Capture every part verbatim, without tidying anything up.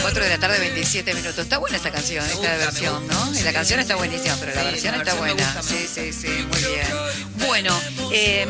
cuatro de la tarde, veintisiete minutos. Está buena esta canción, esta gusta, versión, ¿no? Y la canción está buenísima, pero la Sí, versión la está versión me buena. gusta Sí, sí, sí, muy bien. Bueno, eh,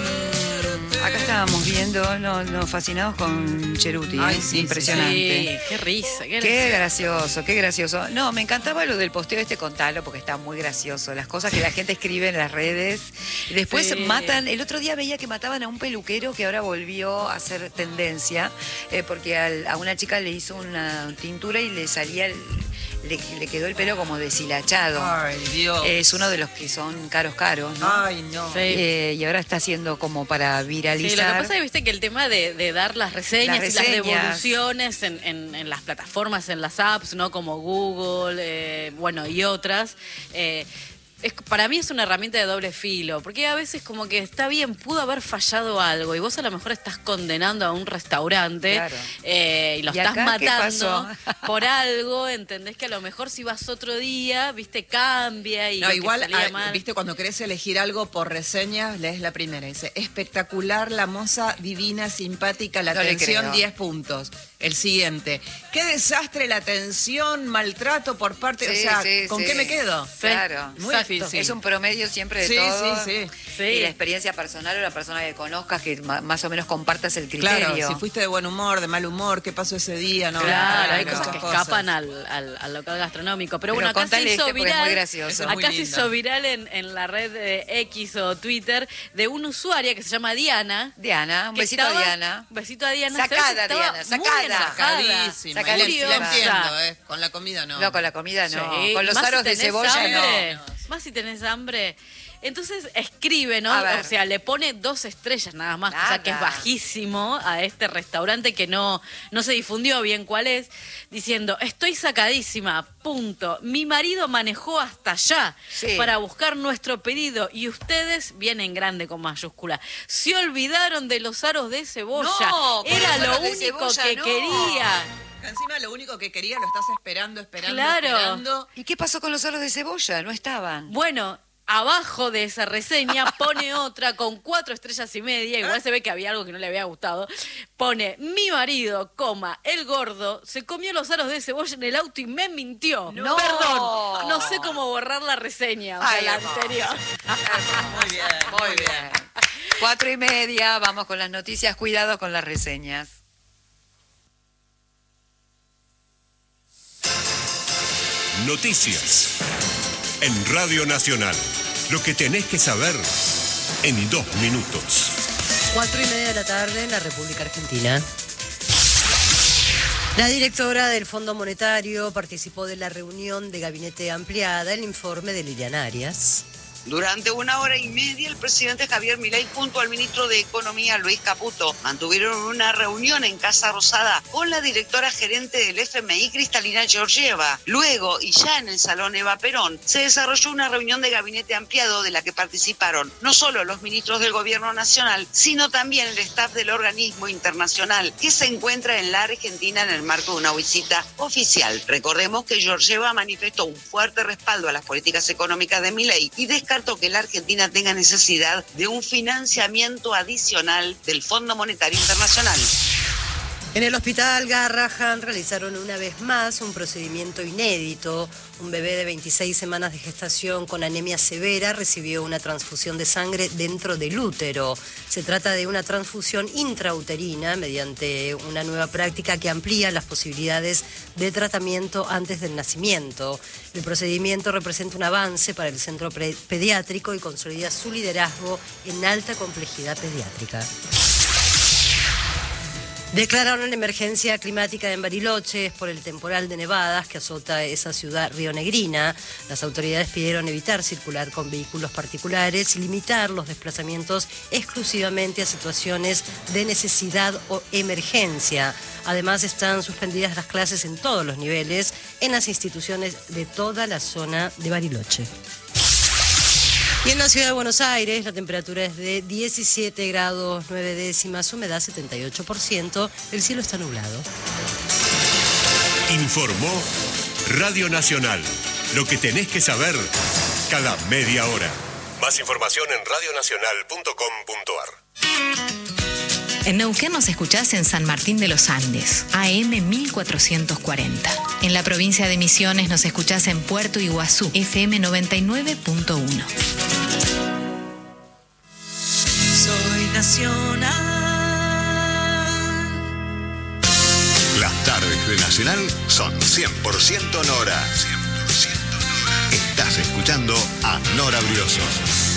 acá estábamos viendo, nos, nos fascinados con Cheruti, Ay, ¿eh? sí, Impresionante. Sí, qué risa, qué, Qué gracioso, qué gracioso. No, me encantaba lo del posteo este, contalo, porque está muy gracioso. Las cosas que la gente escribe en las redes. Después Sí. matan, el otro día veía que mataban a un peluquero que ahora volvió a ser tendencia, eh, porque al- a una chica le hizo una tintura y le salía, el- le, le quedó el pelo como deshilachado. Ay, Dios. Es uno de los que son caros, caros, ¿no? Ay, no. Sí. Eh, y ahora está haciendo como para viralizar. Sí, lo que pasa es que viste que el tema de, de dar las reseñas, Las y las reseñas. devoluciones en, en- en las plataformas, en las apps, ¿no? Como Google, eh, bueno, y otras. eh, es, para mí es una herramienta de doble filo, porque a veces como que está bien, pudo haber fallado algo y vos a lo mejor estás condenando a un restaurante Claro. eh, y lo ¿Y estás acá qué matando pasó? por algo, entendés que a lo mejor si vas otro día, viste, cambia y No, lo que igual, salía ah, mal. viste, cuando querés elegir algo por reseña, lees la primera. Dice, espectacular, la moza, divina, simpática, la No le atención, creo. diez puntos. El siguiente, qué desastre la atención, maltrato por parte... Sí, o sea, sí, ¿con sí. qué me quedo? Claro. Muy Exacto. difícil. Es un promedio siempre de Sí, todo. sí, sí. Sí. Y la experiencia personal o la persona que conozcas, que ma- más o menos compartas el criterio. Claro, si fuiste de buen humor, de mal humor, qué pasó ese día, no. Claro, hay muchas cosas que escapan al, al- al local gastronómico. Pero, Pero bueno, acá se contale hizo este porque es viral. muy gracioso. Eso es muy Acá se lindo. hizo viral en, en la red de X o Twitter de una usuaria que se llama Diana. Diana, un que besito a estaba- Diana. Un besito a Diana. Sacada, ¿sabes? Estaba Diana, muy sacada. enojada. Sacadísima. Sacadísima. Y le- le Furiosa. entiendo, ¿eh? Con la comida no. No, con la comida no. Sí, Con los más si aros de tenés cebolla hambre, no. Más si tenés hambre. Entonces escribe, ¿no? A ver. O sea, le pone dos estrellas nada más, o sea que es Nada. bajísimo a este restaurante que no, no se difundió bien cuál es, diciendo, estoy sacadísima, punto. Mi marido manejó hasta allá Sí. para buscar nuestro pedido y ustedes vienen grande con mayúscula. Se olvidaron de los aros de cebolla. No, con Era los lo aros de único cebolla, que no. quería. Encima lo único que quería lo estás esperando, esperando, Claro. esperando. ¿Y qué pasó con los aros de cebolla? No estaban. Bueno, abajo de esa reseña pone otra con cuatro estrellas y media, igual se ve que había algo que no le había gustado. Pone, mi marido, coma, el gordo, se comió los aros de cebolla en el auto y me mintió. No. Perdón, no sé cómo borrar la reseña, o sea, Ay, la amor. anterior. Muy bien, Muy bien. Cuatro y media, vamos con las noticias. Cuidado con las reseñas. Noticias. En Radio Nacional. Lo que tenés que saber en dos minutos. Cuatro y media de la tarde en la República Argentina. La directora del Fondo Monetario participó de la reunión de gabinete ampliada, el informe de Liliana Arias. Durante una hora y media, el presidente Javier Milei junto al ministro de Economía, Luis Caputo, mantuvieron una reunión en Casa Rosada con la directora gerente del F M I, Cristalina Georgieva. Luego, y ya en el Salón Eva Perón, se desarrolló una reunión de gabinete ampliado de la que participaron no solo los ministros del Gobierno Nacional, sino también el staff del organismo internacional que se encuentra en la Argentina en el marco de una visita oficial. Recordemos que Georgieva manifestó un fuerte respaldo a las políticas económicas de Milei y descartó que la Argentina tenga necesidad de un financiamiento adicional del Fondo Monetario Internacional. En el hospital Garrahan realizaron una vez más un procedimiento inédito. Un bebé de veintiséis semanas de gestación con anemia severa recibió una transfusión de sangre dentro del útero. Se trata de una transfusión intrauterina mediante una nueva práctica que amplía las posibilidades de tratamiento antes del nacimiento. El procedimiento representa un avance para el centro pre- pediátrico y consolida su liderazgo en alta complejidad pediátrica. Declararon emergencia climática en Bariloche por el temporal de nevadas que azota esa ciudad rionegrina. Las autoridades pidieron evitar circular con vehículos particulares y limitar los desplazamientos exclusivamente a situaciones de necesidad o emergencia. Además, están suspendidas las clases en todos los niveles en las instituciones de toda la zona de Bariloche. Y en la ciudad de Buenos Aires la temperatura es de diecisiete grados nueve décimas, humedad setenta y ocho por ciento, el cielo está nublado. Informó Radio Nacional. Lo que tenés que saber cada media hora. Más información en radionacional punto com punto ar. En Neuquén nos escuchás en San Martín de los Andes, A M mil cuatrocientos cuarenta. En la provincia de Misiones nos escuchás en Puerto Iguazú, F M noventa y nueve punto uno. Soy Nacional. Las tardes de Nacional son cien por ciento Nora. cien por ciento Nora. Estás escuchando a Nora Briosos.